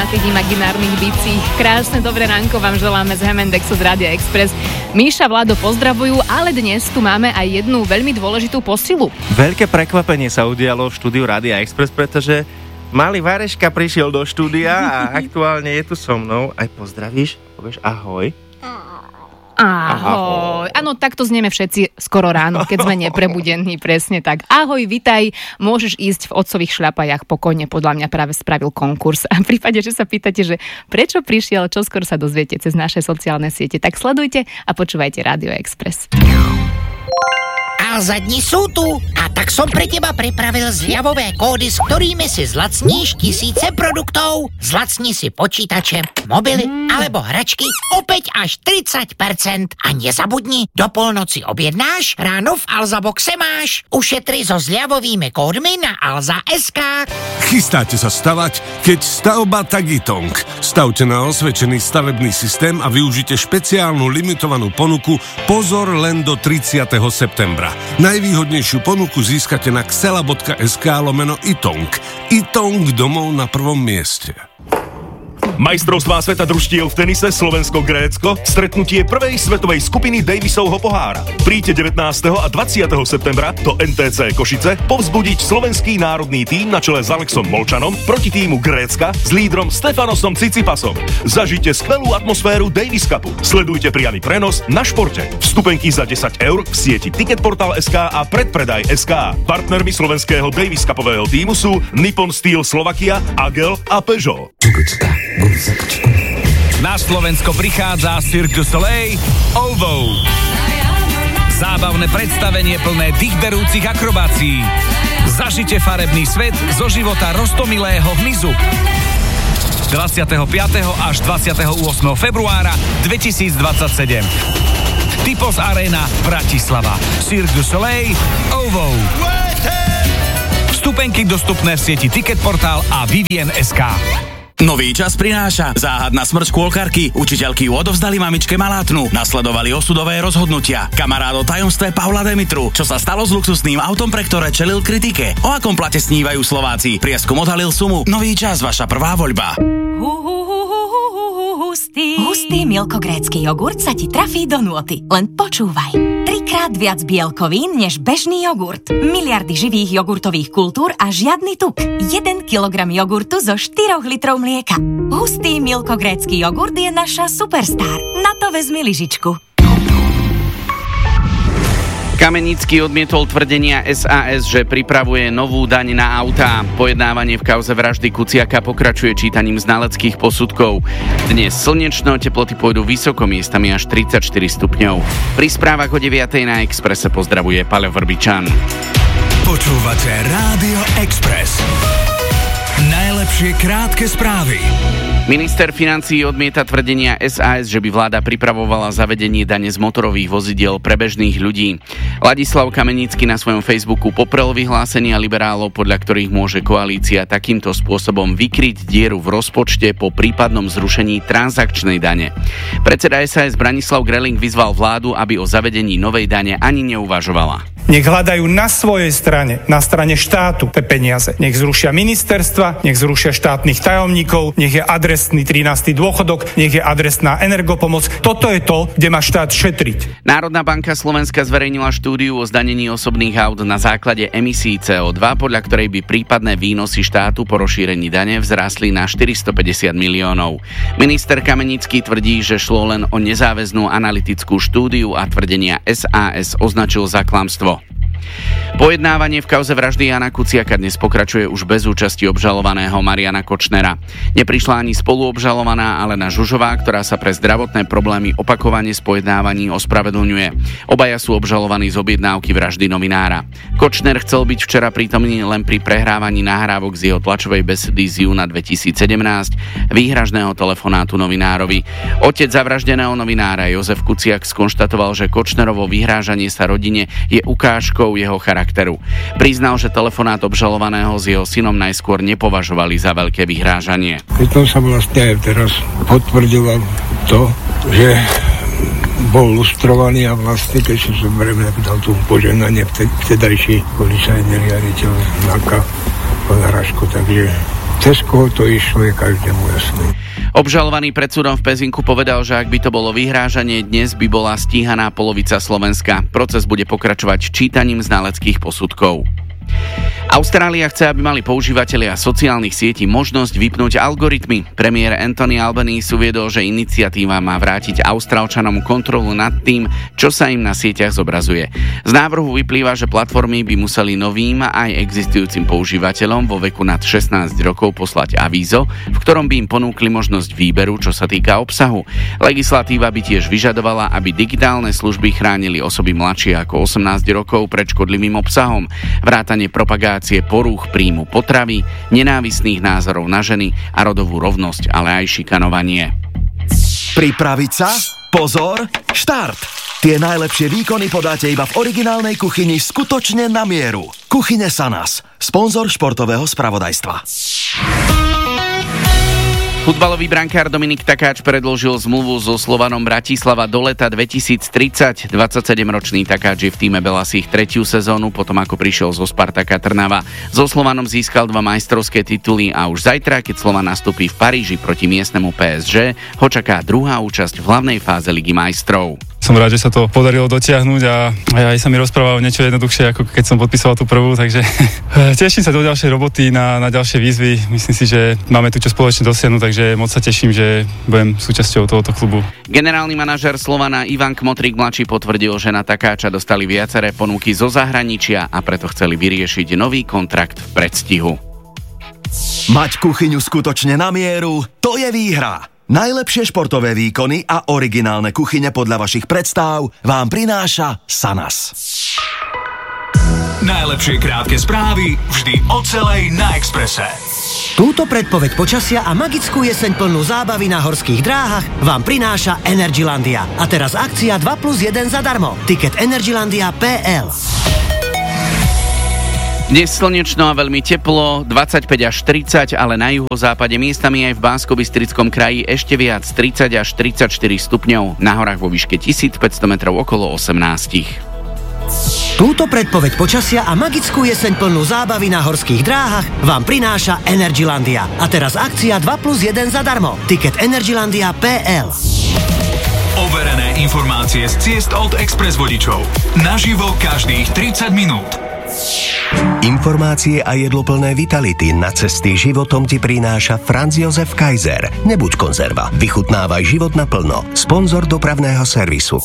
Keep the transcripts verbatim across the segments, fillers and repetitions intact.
tých imaginárnych bicích. Krásne dobré ránko vám želáme z Hemendexu z Rádia Express. Míša, Vlado pozdravujú, ale dnes tu máme aj jednu veľmi dôležitú posilu. Veľké prekvapenie sa udialo v štúdiu Rádia Express, pretože malý Vareška prišiel do štúdia a aktuálne je tu so mnou. Aj pozdravíš? Povieš ahoj? Ahoj. Áno, takto znieme všetci skoro ráno, keď sme neprebudení, presne tak. Ahoj, vitaj, môžeš ísť v otcových šľapajách pokojne, podľa mňa práve spravil konkurs. A v prípade, že sa pýtate, že prečo prišiel, čo skoro sa dozviete cez naše sociálne siete, tak sledujte a počúvajte Rádio Express. Alza, dni sú tu a tak som pre teba pripravil zľavové kódy, s ktorými si zlacníš tisíce produktov. Zlacni si počítače, mobily alebo hračky opäť až tridsať percent. A nezabudni, do polnoci objednáš, ráno v Alza boxe máš. Ušetri so zľavovými kódmi na alza bodka es ká. Chystáte sa stavať? Keď stavba, tak i Tong. Stavte na osvedčený stavebný systém a využite špeciálnu limitovanú ponuku Pozor len do tridsiateho septembra. Najvýhodnejšiu ponuku získate na xela bodka es ká lomeno itong. Itong domov na prvom mieste. Majstrovstvá sveta družstiev v tenise Slovensko-Grécko, stretnutie prvej svetovej skupiny Davisovho pohára. Príďte devätnásteho a dvadsiateho septembra do en té cé Košice povzbudiť slovenský národný tím na čele s Alexom Molčanom proti týmu Grécka s lídrom Stefanosom Tsitsipasom. Zažite skvelú atmosféru Davis Cupu. Sledujte priamy prenos na Športe. Vstupenky za desať eur v sieti Ticketportal bodka es ká a predpredaj bodka es ká. Partnermi slovenského Davis Cupového tímu sú Nippon Steel Slovakia, Agel a Peugeot. Na Slovensko prichádza Cirque du Soleil Ovo. Zábavné predstavenie plné dýchberúcich akrobácií. Zažite farebný svet zo života roztomilého hmyzu. dvadsiateho piateho až dvadsiateho ôsmeho februára dvetisícdvadsaťsedem. Typos Arena Bratislava. Cirque du Soleil Ovo. Vstupenky dostupné v sieti Ticketportal a Vivien bodka es ká. Nový čas prináša záhadná smrť škôlkarky. Učiteľky ju odovzdali mamičke malátnu. Nasledovali osudové rozhodnutia. Kamarád o tajomstve Paula Demitru. Čo sa stalo s luxusným autom, pre ktoré čelil kritike? O akom plate snívajú Slováci? Prieskum odhalil sumu. Nový čas, vaša prvá voľba. Hustý. Hustý milkogrécky jogurt sa ti trafí do nôty. Len počúvaj. Trikrát viac bielkovín než bežný jogurt. Miliardy živých jogurtových kultúr a žiadny tuk. jeden kilogram jogurtu zo štyroch litrov mlieka. Hustý milkogrécky jogurt je naša superstar. Na to vezmi lyžičku. Kamenický odmietol tvrdenia es a es, že pripravuje novú daň na autá. Pojednávanie v kauze vraždy Kuciaka pokračuje čítaním znaleckých posudkov. Dnes slnečno, teploty pôjdu vysoko, miestami až tridsaťštyri stupňov. Pri správach o deviatej na Expresse pozdravuje Paľo Vrbičan. Počúvate Rádio Express. Najlepšie krátke správy. Minister financií odmieta tvrdenia es a es, že by vláda pripravovala zavedenie dane z motorových vozidiel pre bežných ľudí. Ladislav Kamenický na svojom Facebooku poprel vyhlásenia liberálov, podľa ktorých môže koalícia takýmto spôsobom vykryť dieru v rozpočte po prípadnom zrušení transakčnej dane. Predseda es a es Branislav Greling vyzval vládu, aby o zavedení novej dane ani neuvažovala. Nech hľadajú na svojej strane, na strane štátu tie peniaze. Nech zrušia ministerstva, nech zrušia štátnych tajomníkov, nech je adresný trinásty dôchodok, nech je adresná energopomoc. Toto je to, kde má štát šetriť. Národná banka Slovenska zverejnila štúdiu o zdanení osobných aut na základe emisí cé o dva, podľa ktorej by prípadné výnosy štátu po rozšírení dane vzrástli na štyristopäťdesiat miliónov. Minister Kamenický tvrdí, že šlo len o nezáväznú analytickú štúdiu a tvrdenia es a es označil za klamstvo. Pojednávanie v kauze vraždy Jana Kuciaka dnes pokračuje už bez účasti obžalovaného Mariana Kočnera. Neprišla ani spoluobžalovaná Alena Žužová, ktorá sa pre zdravotné problémy opakovane z pojednávaní ospravedlňuje. Obaja sú obžalovaní z objednávky vraždy novinára. Kočner chcel byť včera prítomný len pri prehrávaní nahrávok z jeho tlačovej besedy z júna dvetisícsedemnásť, výhražného telefonátu novinárovi. Otec zavraždeného novinára Jozef Kuciak skonštatoval, že Kočnerovo vyhrážanie sa rodine je ukážkou jeho charakteru. Priznal, že telefonát obžalovaného s jeho synom najskôr nepovažovali za veľké vyhrážanie. To sa vlastne aj teraz potvrdilo to, že bol lustrovaný a vlastne, keď si zoberieme, dal tu požehnanie vtedajší policajný riaditeľ Naka, pán Hraško, takže cez koho to išlo, je každému jasné. Obžalovaný pred súdom v Pezinku povedal, že ak by to bolo vyhrážanie, dnes by bola stíhaná polovica Slovenska. Proces bude pokračovať čítaním znaleckých posudkov. Austrália chce, aby mali používatelia sociálnych sietí možnosť vypnúť algoritmy. Premiér Anthony Albanese uviedol, že iniciatíva má vrátiť Austrálčanom kontrolu nad tým, čo sa im na sieťach zobrazuje. Z návrhu vyplýva, že platformy by museli novým aj existujúcim používateľom vo veku nad šestnásť rokov poslať avízo, v ktorom by im ponúkli možnosť výberu, čo sa týka obsahu. Legislatíva by tiež vyžadovala, aby digitálne služby chránili osoby mladšie ako osemnásť rokov pred škodlivým obsahom, vrátane propagácie porúch príjmu potravy, nenávistných názorov na ženy a rodovú rovnosť, ale aj šikanovanie. Pripraviť sa? Pozor! Štart! Tie najlepšie výkony podáte iba v originálnej kuchyni skutočne na mieru. Kuchyne Sanas, sponzor športového spravodajstva. Futbalový brankár Dominik Takáč predĺžil zmluvu so Slovanom Bratislava do leta dvetisíctridsať. dvadsaťsedemročný Takáč je v tíme Belasích tretiu sezónu, potom ako prišiel zo Spartaka Trnava. So Slovanom získal dva majstrovské tituly a už zajtra, keď Slovan nastúpi v Paríži proti miestnemu pé es gé, ho čaká druhá účasť v hlavnej fáze Ligy majstrov. Som rád, že sa to podarilo dotiahnuť a aj sa mi rozprával niečo jednoduchšie, ako keď som podpisoval tú prvú, takže teším sa do ďalšej roboty, na, na ďalšie výzvy. Myslím si, že máme tu čo spoločne dosiahnuť, takže moc sa teším, že budem súčasťou tohoto klubu. Generálny manažér Slovana Ivan Kmotrík mladší potvrdil, že na Takáča dostali viaceré ponuky zo zahraničia a preto chceli vyriešiť nový kontrakt v predstihu. Mať kuchyňu skutočne na mieru, to je výhra. Najlepšie športové výkony a originálne kuchyne podľa vašich predstáv vám prináša Sanas. Najlepšie krátke správy vždy o celej na Expresse. Túto predpoveď počasia a magickú jeseň plnú zábavy na horských dráhach vám prináša Energylandia. A teraz akcia dva plus jeden zadarmo. Tiket energylandia bodka pé el. Dnes slnečno a veľmi teplo, dvadsaťpäť až tridsať, ale na juhozápade miestami aj v Banskobystrickom kraji ešte viac, tridsať až tridsaťštyri stupňov, na horách vo výške tisícpäťsto metrov okolo osemnásť. Túto predpoveď počasia a magickú jeseň plnú zábavy na horských dráhach vám prináša Energylandia. A teraz akcia dva plus jeden zadarmo. Tiket energylandia bodka pé el. Overené informácie z ciest od Express vodičov. Naživo každých tridsať minút. Informácie a jedloplné vitality na cesty životom ti prináša Franz Josef Kaiser. Nebuď konzerva, vychutnávaj život naplno. Sponzor dopravného servisu.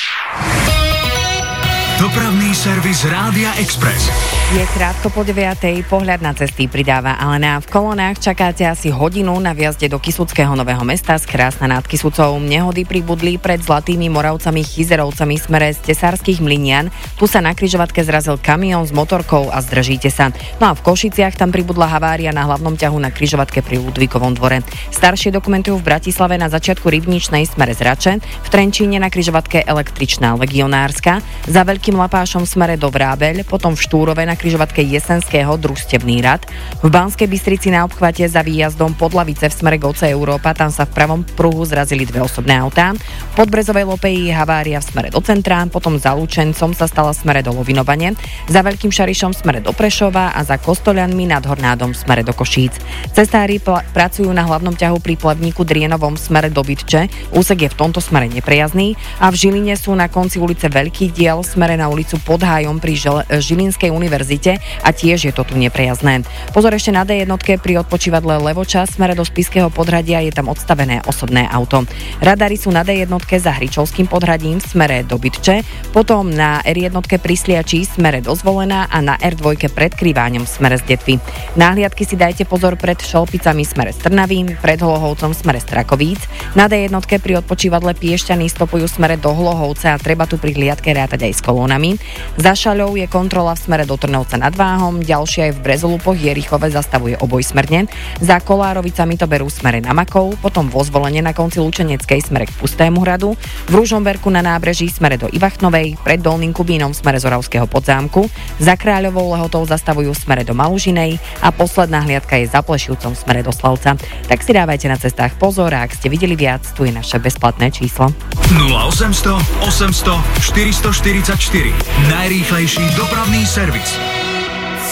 Dopravný servis Rádia Express. Je krátko po deviatej, pohľad na cesty pridáva Alena. V kolónach čakáte asi hodinu na vjazde do Kysuckého Nového Mesta z Krásna nad Kysucou. Nehody pribudli pred Zlatými Moravcami Chyzerovcami smere z Tesárskych Mlynian. Tu sa na križovatke zrazil kamión s motorkou a zdržíte sa. No a v Košiciach tam pribudla havária na hlavnom ťahu na križovatke pri Ludvíkovom dvore. Staršie dokumentujú v Bratislave na začiatku Rybničnej smere z Rače, v Trenčíne na križovatke Električná Legionárska, za Veľkým Lapášom smere do Vrábeľ, potom v Štúrove na križovatke Jesenského Družstevný rad, v Banskej Bystrici na obchvate za výjazdom Podlavice v smere Goce Európa, tam sa v pravom pruhu zrazili dve osobné autá, pod Brezovej Lopeji havária v smere do centra, potom za Lučencom sa stala smere do Lovinovane, za Veľkým Šarišom smere do Prešova a za Kostoľanmi nad Hornádom smere do Košíc. Cestári pl- pracujú na hlavnom ťahu pri plavníku Drienovom smere do Bytče, úsek je v tomto smere neprejazný a v Žiline sú na konci ulice Veľký diel smere na ulicu Pod Hájom pri Žil- Žilinskej univerzite a tiež je to tu neprejazné. Pozor ešte na dé jednotke pri odpočívadle Levoča smere do Spišského podhradia je tam odstavené osobné auto. Radary sú na dé jednotke za Hričovským podhradím v smere do Bytče, potom na er jednotke pri Sliači smere do Zvolená a na er dva pred Kriváňom smere z Detvy. Náhliadky si dajte pozor pred Šolpicami smere z Trnavy, pred Hlohovcom smere z Trakovíc. Na dé jednotke pri odpočívadle Piešťany stopujú smere do Hlohovce a treba tu pri hliadke rátať aj s kolónami. Za Šaľou je kontrola v smere do Trnovca nad Váhom, ďalšia je v Brezolupoch, Jerichove zastavuje obojsmerne. Za Kolárovicami to berú smere na Makov, potom vo Zvolene na konci Lučeneckej smere k Pustému hradu, v Ružomberku na nábreží smere do Ivachnovej, pred Dolným Kubínom smere z Oravského Podzámku, za Kráľovou Lehotou zastavujú smere do Malužinej a posledná hliadka je za Plešivcom smere do Slavca. Tak si dávajte na cestách pozor a ak ste videli viac, tu je naše bezplatné číslo. nula osemsto osemsto štyristoštyridsaťštyri. Najrýchlejší dopravný servis.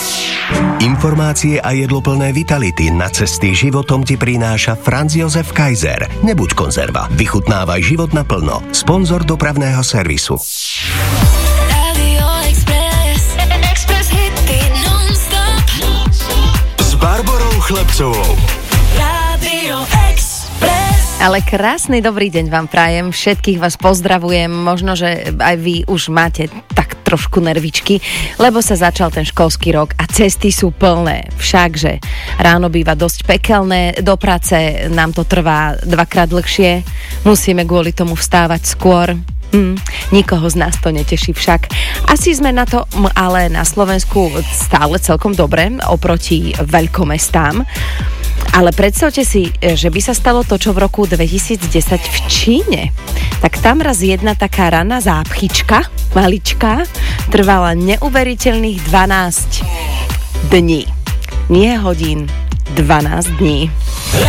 Informácie a jedloplné vitality na cesty životom ti prináša Franz Josef Kaiser. Nebuď konzerva. Vychutnávaj život naplno. Sponzor dopravného servisu. Radio Express. Express hity non-stop. S Barborou Chlebcovou. Radio Express. Ale krásny dobrý deň vám prajem, všetkých vás pozdravujem, možno, že aj vy už máte tak trošku nervičky, lebo sa začal ten školský rok a cesty sú plné. Všakže ráno býva dosť pekelné, do práce nám to trvá dvakrát dlhšie, musíme kvôli tomu vstávať skôr. Hmm, nikoho z nás to neteší však. Asi sme na to ale na Slovensku stále celkom dobre oproti veľkomestám. Ale predstavte si, že by sa stalo to, čo v roku dvetisícdesať v Číne. Tak tam raz jedna taká raná zápchička, maličká, trvala neuveriteľných dvanásť dní. Nie hodín, dvanásť dní.